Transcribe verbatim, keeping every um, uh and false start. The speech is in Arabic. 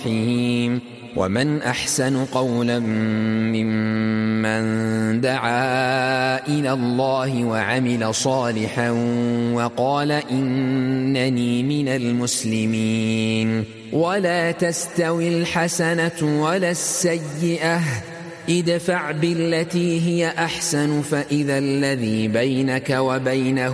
الرحيم ومن أحسن قولا ممن دعا إلى الله وعمل صالحا وقال إنني من المسلمين ولا تستوي الحسنة ولا السيئة ادفع بالتي هي أحسن فإذا الذي بينك وبينه